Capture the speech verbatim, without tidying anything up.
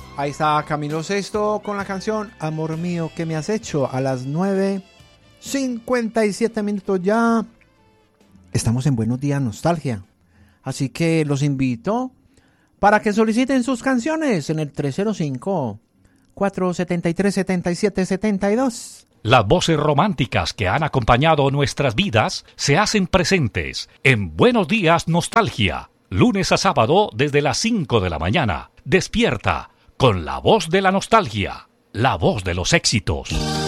Ahí está Camilo Sesto con la canción Amor Mío, ¿qué me has hecho? A las nueve cincuenta y siete minutos ya. Estamos en Buenos Días Nostalgia. Así que los invito para que soliciten sus canciones en el tres cero cinco, cuatro siete tres, siete siete siete dos. Las voces románticas que han acompañado nuestras vidas se hacen presentes en Buenos Días Nostalgia. Lunes a sábado desde las cinco de la mañana. Despierta con la voz de la nostalgia, la voz de los éxitos.